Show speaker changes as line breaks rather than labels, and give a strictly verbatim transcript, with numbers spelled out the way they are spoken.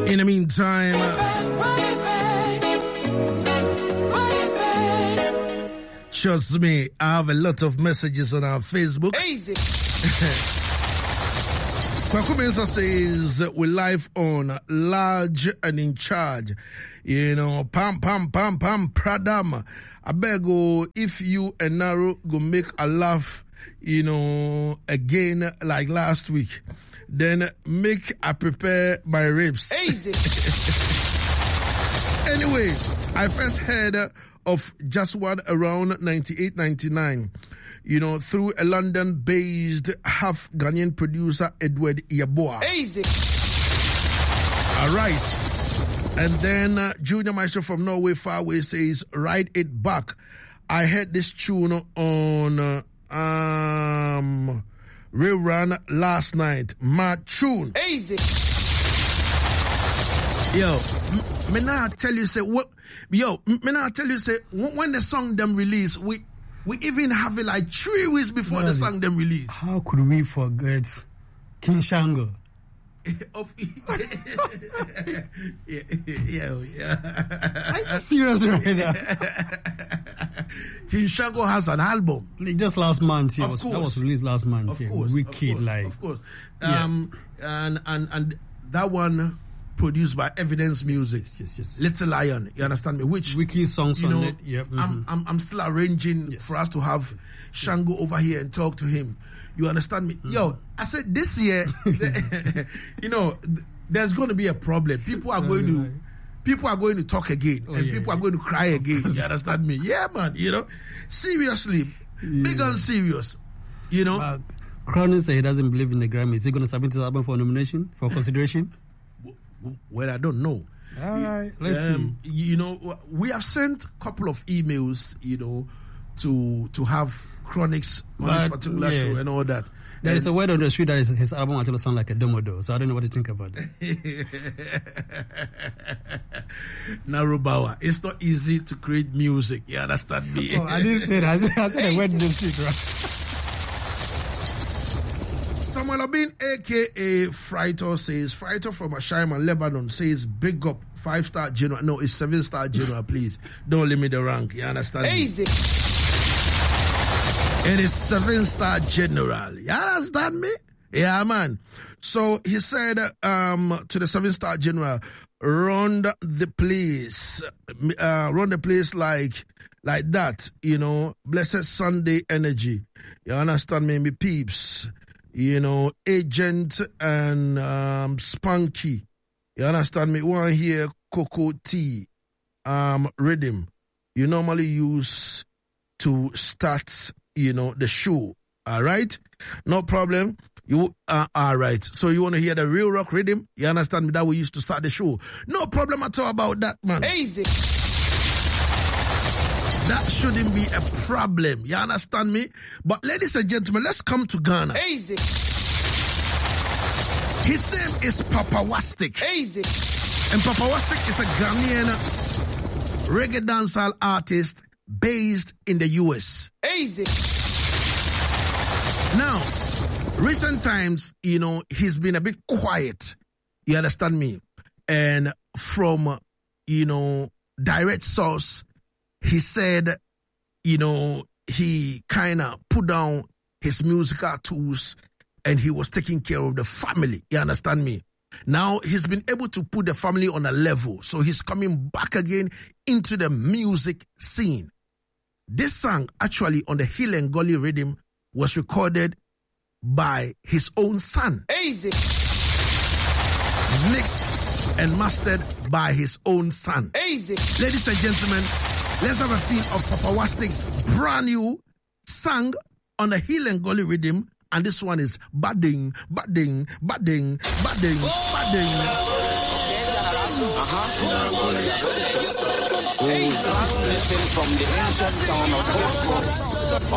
In the meantime, trust me, I have a lot of messages on our Facebook.
Easy.
Kwaku Mensah says we're live on Large and in Charge. You know, pam pam pam pam pradam. I beg you, if you and Naro go make a laugh, you know, again like last week, then make I prepare my ribs.
Easy.
Anyway, I first heard of Just One around ninety-eight ninety-nine, you know, through a London-based half Ghanaian producer, Edward Yaboa.
Easy.
All right. And then uh, Junior Maestro from Norway Far Away says, Ride It Back. I heard this tune on uh, um, Real Run last night. My tune.
Easy.
Yo, m- me now tell you, say, what? Yo, m- me now tell you, say, when the song them release, we we even have it like three weeks before the song them release.
How could we forget King Shango?
Of yeah, yeah, yeah.
Are you serious right now?
King Shango has an album.
Like just last month, yeah,
Of
was,
course.
that was released last month.
Of
yeah.
course,
Wicked,
of course,
like
of course.
Yeah.
Um, and and and that one produced by Evidence Music.
yes, yes.
Little Lion, you understand me? Which
Wicked songs
you
on
know,
it. Yep. Mm-hmm.
I'm, I'm I'm still arranging
Yes.
for us to have Shango over here and talk to him. You understand me? Mm-hmm. Yo, I said this year, you know, th- there's going to be a problem. People are going to, people are going to talk again,
Oh,
and
yeah,
people
yeah.
are going to cry again. You understand me? Yeah, man. You know, seriously,
Yeah.
big and serious. You know,
Uh, Cronin said he doesn't believe in the Grammy. Is he going to submit his album for nomination, for consideration?
well, I don't know.
All right, let's
um, you know, we have sent a couple of emails, you know, to to have Chronics on this
But,
particular
yeah.
show and all that.
see. There is a word on the street that is, his album actually sounds like a domodo, so I don't know what to think about that.
Narubawa, it's not easy to create music. You understand me?
Oh, I didn't say that. I said, I said a word in the street, right?
Samuel Abin, aka Freito, says Freito from Ashaiman, Lebanon, says big up five star general. No, it's seven star general. Please don't limit the rank. You understand me?
Easy.
It is seven star general. You understand me? Yeah, man. So he said um, to the seven star general, run the place, uh, run the place like like that. You know, blessed Sunday energy. You understand me, me peeps. You know, Agent and um, Spunky. You understand me? One here, Cocoa Tea, um, rhythm. You normally use to start, you know, the show. All right? No problem. You uh, all right. So you want to hear the real rock rhythm? You understand me? That we used to start the show. No problem at all about that, man.
Easy.
That shouldn't be a problem. You understand me? But ladies and gentlemen, let's come to Ghana.
Easy.
His name is Papa Wastic.
Easy.
And Papa Wastic is a Ghanaian reggae dancehall artist based in the U S.
Easy.
Now, recent times, you know, he's been a bit quiet. You understand me? And from, you know, direct source, he said, you know, he kind of put down his musical tools and he was taking care of the family. You understand me? Now he's been able to put the family on a level. So he's coming back again into the music scene. This song, actually on the Hill and Gully rhythm, was recorded by his own son.
Easy.
Mixed and mastered by his own son.
Easy.
Ladies and gentlemen, let's have a feel of Papa Wastic's brand new song on the Hill and Gully rhythm. And this one is badding, badding, badding, badding, badding.
From the ancient town of Oxford.